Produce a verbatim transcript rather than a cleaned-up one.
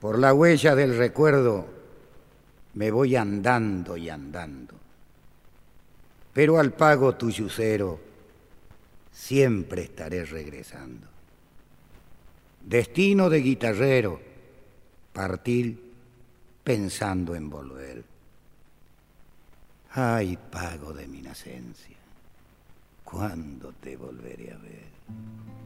Por la huella del recuerdo me voy andando y andando, pero al pago tuyucero siempre estaré regresando. Destino de guitarrero, partir pensando en volver. Ay, pago de mi nacencia, ¿cuándo te volveré a ver?